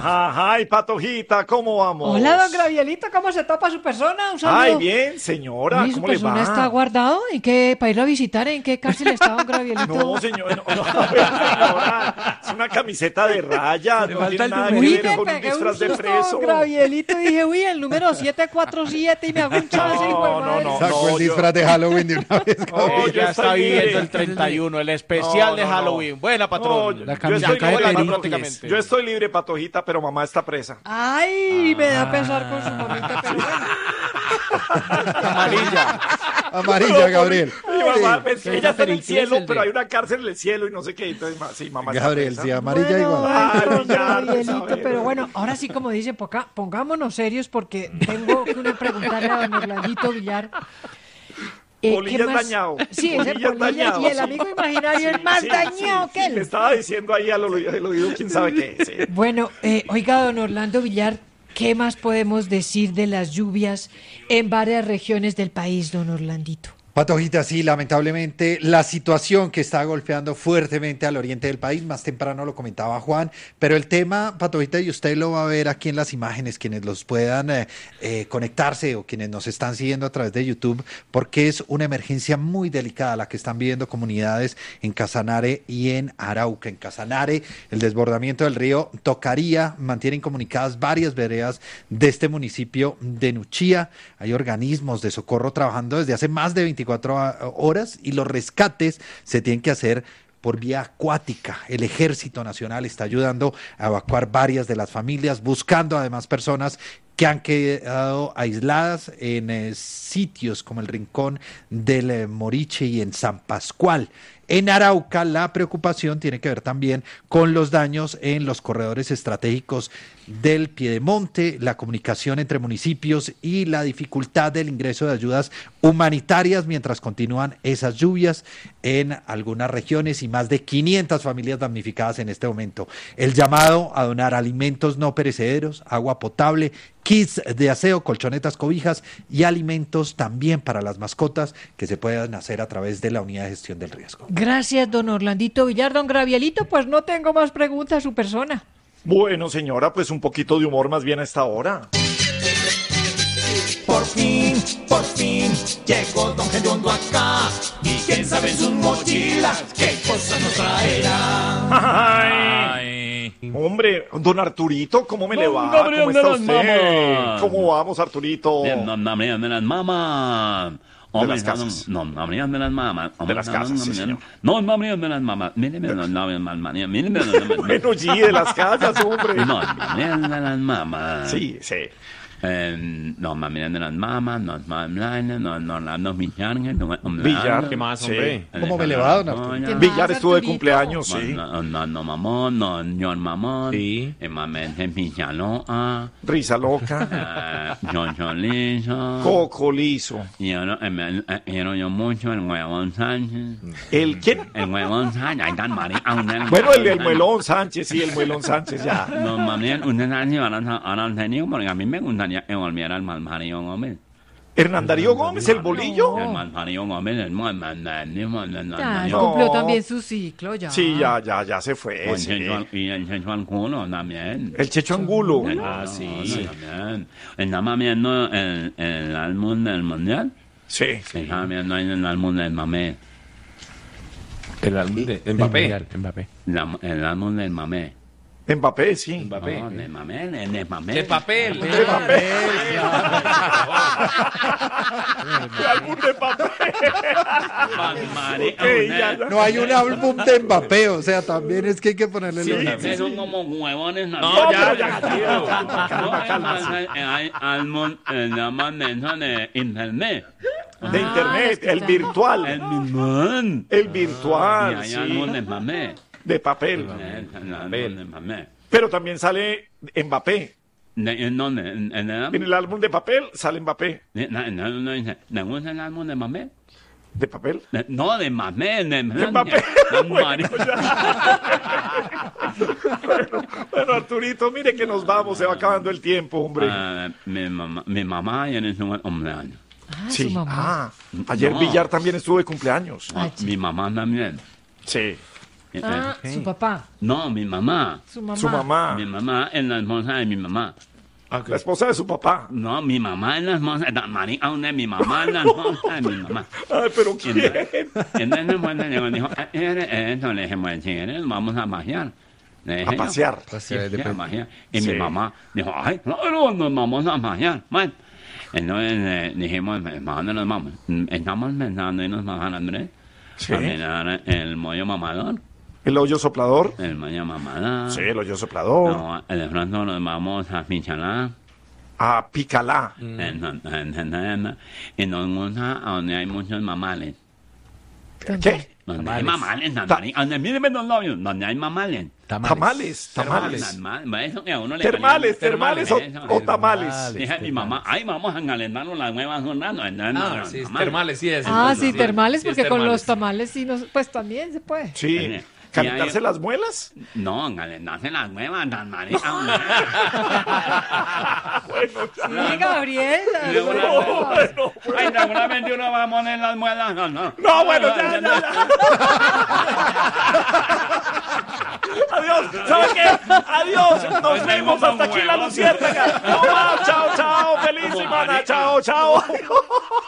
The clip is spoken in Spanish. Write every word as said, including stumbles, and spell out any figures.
Ay, Patojita, ¿cómo vamos? Hola, don Gravielito, ¿cómo se topa su persona? Un saludo. Ay, bien, señora, Uy, ¿su ¿cómo le persona va? está guardado? ¿En qué, para irlo a visitar? ¿En qué cárcel está don Gravielito? No, señor, no, no, señora, es una camiseta de raya, no tiene nada que Uy, ver me con un pegué un disfraz de susto, preso. don Gravielito, y dije, uy, el número siete cuatro siete, y me hago un chance, hijo de No, no, madre. no. Sacó el disfraz de Halloween de una vez. No, yo ya estoy está libre. viviendo el treinta y uno, el especial No, de no, no. Halloween. Buena, No, patrón. yo, La yo camiseta estoy de libre, Pericles. prácticamente. yo estoy libre, Patojita, pero mamá está presa. Ay, me da pesar con su mamita, pero bueno. Amarilla. Amarilla, Gabriel. Mi mamá, pues, ella está en el Pericles, cielo, el de- pero hay una cárcel en el cielo y no sé qué. Entonces, ma- sí, mamá está Gabriel, presa. sí, amarilla Bueno, igual. ay, Ay, don ya, Gabrielito, pues, a ver. pero bueno, ahora sí, como dicen, poca- pongámonos serios porque tengo que uno preguntarle a don Orlandito Villar. eh, ¿qué Polillas más? dañado. Sí, ese Polillas Polillas, dañado, y el sí. amigo imaginario es más Sí, dañado sí, que sí, él. le estaba diciendo ahí al oído, al oído quién sabe qué. Sí. Bueno, eh, oiga, don Orlando Villar, ¿qué más podemos decir de las lluvias en varias regiones del país, don Orlandito? Patojita, sí, lamentablemente la situación que está golpeando fuertemente al oriente del país, más temprano lo comentaba Juan, pero el tema, Patojita, y usted lo va a ver aquí en las imágenes, quienes los puedan eh, eh, conectarse o quienes nos están siguiendo a través de YouTube, porque es una emergencia muy delicada la que están viviendo comunidades en Casanare y en Arauca. En Casanare, el desbordamiento del río Tocaría mantiene incomunicadas varias veredas de este municipio de Nuchía. Hay organismos de socorro trabajando desde hace más de veinticuatro horas y los rescates se tienen que hacer por vía acuática. El Ejército Nacional está ayudando a evacuar varias de las familias, buscando además personas que han quedado aisladas en eh, sitios como el Rincón del eh, Moriche y en San Pascual. En Arauca, la preocupación tiene que ver también con los daños en los corredores estratégicos del Piedemonte, la comunicación entre municipios y la dificultad del ingreso de ayudas humanitarias mientras continúan esas lluvias en algunas regiones y más de quinientas familias damnificadas en este momento. El llamado a donar alimentos no perecederos, agua potable, kits de aseo, colchonetas, cobijas y alimentos también para las mascotas que se puedan hacer a través de la unidad de gestión del riesgo. Gracias, don Orlandito Villar. Don Gravielito, pues no tengo más preguntas a su persona. Bueno, señora, pues un poquito de humor más bien a esta hora. Por fin, por fin, llegó Don Gediondo acá. Y quién sabe en sus mochilas qué cosas nos traerá. Ay, hombre, don Arturito, ¿cómo me le Don va? Gabriel ¿Cómo está de las usted? Mamas. ¿Cómo vamos, Arturito? Bien, no, no, no, de las mamas. Hombre, las casas. No, no, no, de las mamas. De las casas, sí, señor. No, no, no, de las mamas. Mire, no, no, no, mire, mire, no, Bueno, sí, de las casas, hombre. no, no, de las mamas. Sí, sí. Eh, no, mami, de las mamas, no, no, no, no, no, no, no, Villar, no, no, Villar, ¿Qué más, sí. hombre? ¿Cómo me le va, don Arturo? ¿Qué Villar más, estuvo de Arturito? cumpleaños, sí. No, no, no, mamón, no, yo mamón. Sí. Y mamá de Villano, ah, Risa loca. yo, yo liso. Coco liso. Y yo, no, eh, me- eh, quiero yo mucho el huevón Sánchez. ¿El quién? El huevón Sánchez, ay, tan marica. Bueno, el, el muelón Sánchez, sí, el muelón Sánchez, ya. No, mami, usted sabe si van a, van a tener, porque a mí me gustaría que volviera el malparido Gómez. Hernán Darío Gómez, el bolillo. El malparido Gómez, el mal, mal, mal, mal, mal, mal, Ya, mal, no. cumplió también su ciclo, ya. Sí, ya, ya, ya se fue. Con sí. Checho al- Y el Checho al culo también. El Checho Angulo. Ah, sí. También. ¿Estaba viendo el, el álbum del mundial? Sí. Estaba viendo ahí el álbum del mamé. El álbum de Mbappé. Mbappé. La- el álbum del mamé. Mbappé, sí. Mbappé. No, del mamé, del del mamé. De papel. De papel. De álbum de papel. Marica, Ok, usted- ya, ya. No hay un álbum de Mbappé, o sea, también es que hay que ponerle los Ustedes son como huevones. No, No, ya, pero ya, tío, calma, calma, calma. No, hay- hay álbum, eh, llaman de eso de internet. De Ah, internet, los que el ya- virtual. El mismo. El Y virtual, hay álbum sí. de mamé. De papel. Eh, El álbum de mamé. Pero también sale Mbappé. ¿De- ¿En dónde? ¿En en el En álbum? el álbum de papel sale Mbappé. No, no, no, dice, ¿le gusta el álbum de mamé? ¿De papel? De- No, de mamé, de De papel. No, Bueno, marica. ya. bueno, bueno, Arturito, mire que nos vamos, se va acabando el tiempo, hombre. Ah, mi mamá, mi mamá ya en su cumpleaños. Ah, sí. su mamá. Ah, ayer No. Villar también estuvo de cumpleaños. Ah, sí. Mi mamá también. Sí. Eh, Ah, eh, su papá, No, mi mamá. su mamá. Su mamá. Mi mamá es la esposa de mi mamá. La esposa de su papá. No, mi mamá es la esposa de María, aún es mi mamá es la esposa de mi mamá. Ay, pero ¿quién? Entonces, bueno, llegó y dijo, "Eh, eh, entonces le dije, bueno, si eres, vamos a pasear. Le dije A yo, pasear. Sí, Pasear de sí, a pe- pasear. Y Sí. mi mamá dijo, ay, no, no, nos vamos a pasear. Bueno, entonces eh, dijimos, ¿para dónde nos vamos? Estamos pensando en irnos a Andrés. Sí. A mirar el mollo mamador. El hoyo soplador. El mollo mamador. Sí, el hoyo soplador. No, de pronto nos vamos a Pinchalá. A Picalá. En- en- en- en- en- Y nos gusta a donde hay muchos mamales. ¿Qué? Donde hay mamales, donde, donde, mírenme los labios, donde hay mamales. Tamales. Tamales. Tamales. Eso que a uno le Termales, calienta- termales o, Eso, o eso. tamales. Dije a mi mamá, ay, vamos a calentarnos las nuevas jornadas. No, no, Ah, no, sí, tamales. termales, sí es. Ah, entonces, sí, termales, sí es porque con termales. los tamales sí, nos, pues también se puede. Sí. Eh, ¿Calentarse y hay- las muelas? No, calentarse las nuevas, las maritas. Bueno, ya. Sí, Gabriel. las Luego la- cosas. Bueno, Ay, seguramente uno va a poner las muelas. No, no. No, bueno, ya, ya, ya. Adiós. ¿Sabe qué? Adiós. Nos vemos hasta aquí la luciérnaga. No más. Chao, chao. Feliz semana. Chao, chao.